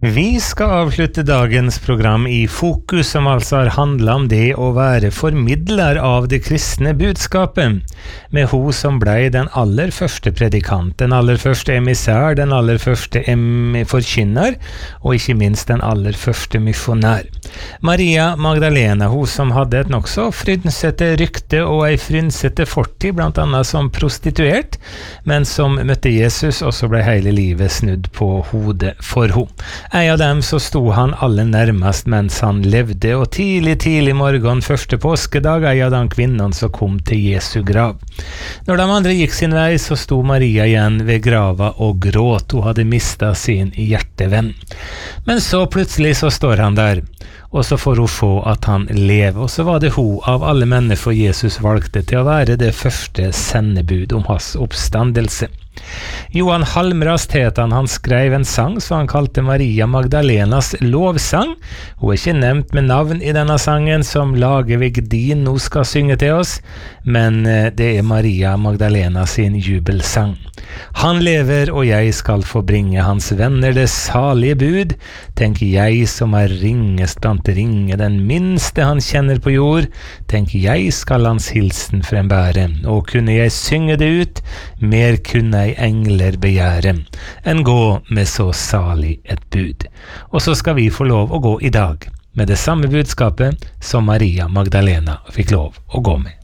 Vi skal avslutte dagens program i Fokus, som altså har handlet om det å være formidler av det kristne budskapet, med hun som ble den aller første predikant, den aller første emissær, den aller første forkynner, og ikke minst den aller første misjonær. Maria Magdalena, hun som hadde et nokså frynsete rykte og ei frynsete fortid, blant annet som prostituert, men som møtte Jesus, og så ble hele livet snudd på hodet for henne. En av dem så sto han aller nærmest mens han levde, og tidlig morgen første påskedag, en av de kvinnene som kom til Jesu grav. Når de andre gikk sin vei, så sto Maria igjen ved grava og gråt. Hun hadde mistet sin hjertevenn. Men så plutselig så står han der, og så får hun se at han lever, og så var det hun av alle mennesker Jesus valgte til å være det første sendebud om hans oppstandelse. Johan Halmrast het han skrev en sang som han kalte Maria Magdalenas lovsang. Hun ikke nevnt med navn i denne sangen som Lagevig Din nå skal synge til oss, men det Maria Magdalena sin jubelsang. Han lever, og jeg skal få bringe hans venner det salige bud. Tenk jeg som ringest blant ringe, den minste han kjenner på jord. Tenk jeg skal hans hilsen frembære, og kunne jeg synge det ut, mer kunne ei engler begjære, enn gå med så salig et bud. Og så skal vi få lov å gå i dag med det samme budskapet som Maria Magdalena fikk lov å gå med.